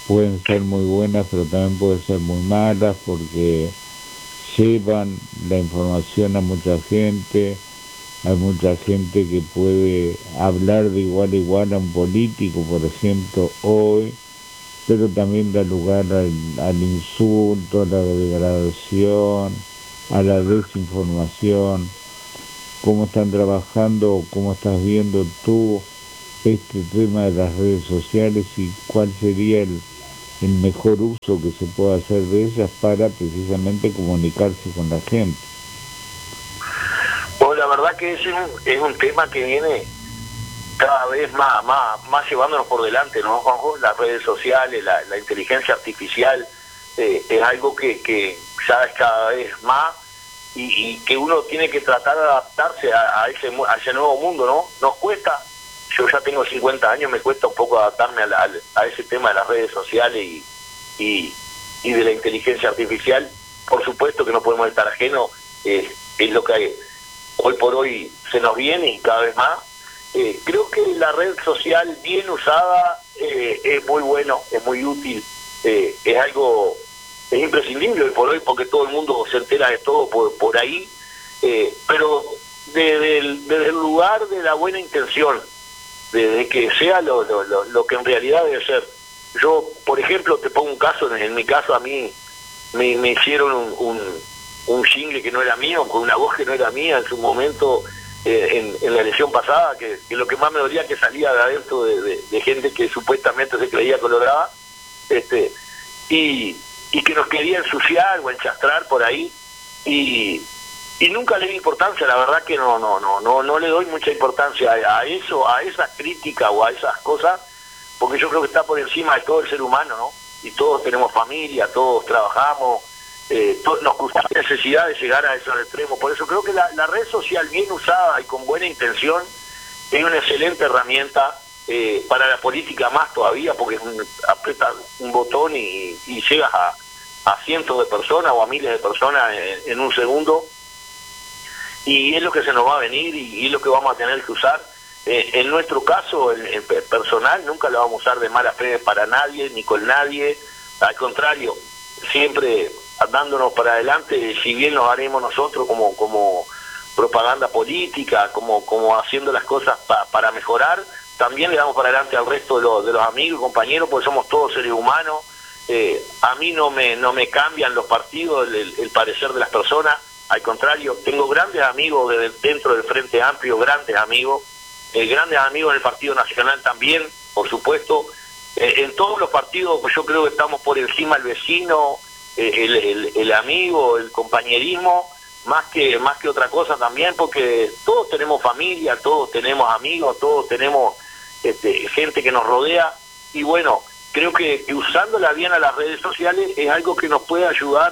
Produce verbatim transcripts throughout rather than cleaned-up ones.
pueden ser muy buenas, pero también pueden ser muy malas porque llevan la información a mucha gente. Hay mucha gente que puede hablar de igual a igual a un político, por ejemplo, hoy, pero también da lugar al, al insulto, a la degradación, a la desinformación. ¿Cómo están trabajando, cómo estás viendo tú este tema de las redes sociales y cuál sería el, el mejor uso que se puede hacer de ellas para precisamente comunicarse con la gente? Pues la verdad que ese es un, es un tema que viene cada vez más, más, más llevándonos por delante, ¿no, Juanjo? Las redes sociales, la, la inteligencia artificial, eh, es algo que, que ya es cada vez más y, y que uno tiene que tratar de adaptarse a, a, ese, a ese nuevo mundo, ¿no? Nos cuesta, yo ya tengo cincuenta años, me cuesta un poco adaptarme a, la, a ese tema de las redes sociales y, y, y de la inteligencia artificial. Por supuesto que no podemos estar ajenos, eh, es lo que hay, hoy por hoy se nos viene y cada vez más. Eh, creo que la red social bien usada eh, es muy bueno, es muy útil, eh, es algo, es imprescindible hoy por hoy porque todo el mundo se entera de todo por, por ahí, eh, pero desde el, desde el lugar de la buena intención, desde que sea lo, lo, lo, lo que en realidad debe ser. Yo, por ejemplo, te pongo un caso, en mi caso a mí me, me hicieron un, un, un jingle que no era mío, con una voz que no era mía en su momento. Eh, en, en la elección pasada, que, que lo que más me dolía que salía de adentro de, de, de gente que supuestamente se creía colorada, este, y, y que nos quería ensuciar o enchastrar por ahí, y, y nunca le di importancia, la verdad que no, no, no, no, no le doy mucha importancia a, a eso, a esas críticas o a esas cosas, porque yo creo que está por encima de todo el ser humano, ¿no? Y todos tenemos familia, todos trabajamos, Eh, to, nos gusta la necesidad de llegar a esos extremos. Por eso creo que la, la red social bien usada y con buena intención es una excelente herramienta, eh, para la política más todavía, porque apretas un botón y, y llegas a, a cientos de personas o a miles de personas en, en un segundo, y es lo que se nos va a venir y, y es lo que vamos a tener que usar. Eh, en nuestro caso, en, en personal, nunca lo vamos a usar de mala fe para nadie ni con nadie, al contrario, siempre dándonos para adelante, si bien lo haremos nosotros como como propaganda política, como como haciendo las cosas pa, para mejorar, también le damos para adelante al resto de, lo, de los amigos y compañeros, porque somos todos seres humanos. Eh, a mí no me no me cambian los partidos, el, el, el parecer de las personas, al contrario, tengo grandes amigos de, dentro del Frente Amplio, grandes amigos, eh, grandes amigos en el Partido Nacional también, por supuesto. Eh, en todos los partidos pues yo creo que estamos por encima del vecino, El, el, el amigo, el compañerismo, más que más que otra cosa también, porque todos tenemos familia, todos tenemos amigos, todos tenemos este, gente que nos rodea, y bueno, creo que, que usándola bien a las redes sociales es algo que nos puede ayudar,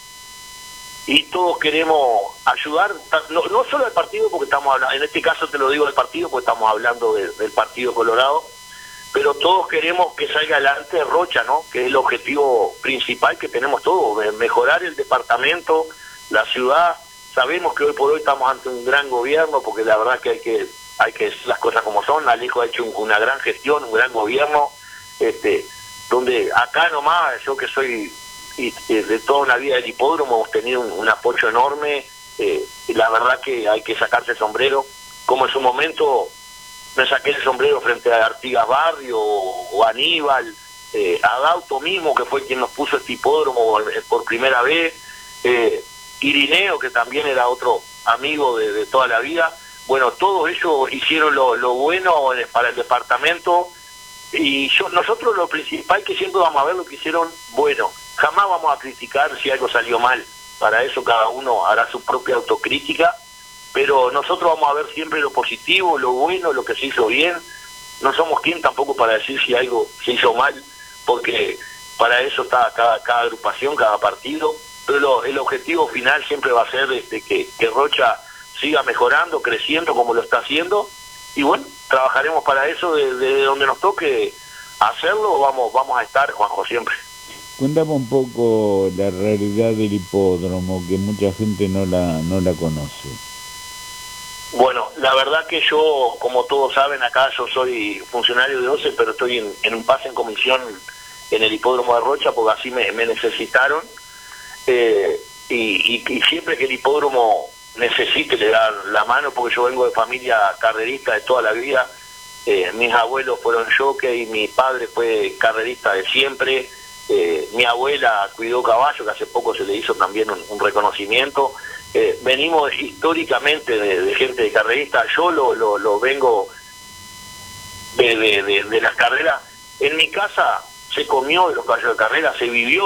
y todos queremos ayudar, no, no solo al partido, porque estamos hablando, en este caso te lo digo del partido, porque estamos hablando de, del Partido Colorado, pero todos queremos que salga adelante Rocha, ¿no? Que es el objetivo principal que tenemos todos, mejorar el departamento, la ciudad. Sabemos que hoy por hoy estamos ante un gran gobierno, porque la verdad que hay que hay que decir las cosas como son. Alejo ha hecho un, una gran gestión, un gran gobierno, este, donde acá nomás, yo que soy y, y de toda una vida del hipódromo, hemos tenido un, un apoyo enorme, eh, y la verdad que hay que sacarse el sombrero, como en su momento me saqué el sombrero frente a Artigas Barrio o Aníbal, eh, Adauto mismo, que fue quien nos puso este hipódromo por primera vez, eh, Irineo, que también era otro amigo de, de toda la vida. Bueno, todos ellos hicieron lo, lo bueno para el departamento, y yo nosotros lo principal que siempre vamos a ver lo que hicieron bueno, jamás vamos a criticar si algo salió mal, para eso cada uno hará su propia autocrítica, pero nosotros vamos a ver siempre lo positivo, lo bueno, lo que se hizo bien. No somos quien tampoco para decir si algo se hizo mal, porque para eso está cada, cada agrupación, cada partido, pero lo, el objetivo final siempre va a ser este, que, que Rocha siga mejorando, creciendo como lo está haciendo, y bueno, trabajaremos para eso desde de donde nos toque hacerlo, vamos, vamos a estar, Juanjo, siempre. Cuéntame un poco la realidad del hipódromo, que mucha gente no la, no la conoce. Bueno, la verdad que yo, como todos saben, acá yo soy funcionario de O C E, pero estoy en, en un pase en comisión en el hipódromo de Rocha, porque así me, me necesitaron, eh, y, y, y siempre que el hipódromo necesite le dar la mano, porque yo vengo de familia carrerista de toda la vida. Eh, mis abuelos fueron jockey, mi padre fue carrerista de siempre, eh, mi abuela cuidó caballo, que hace poco se le hizo también un, un reconocimiento. Eh, venimos históricamente de, de gente de carrerista. Yo lo, lo, lo vengo de, de, de, de las carreras. En mi casa se comió de los caballos de carrera, se vivió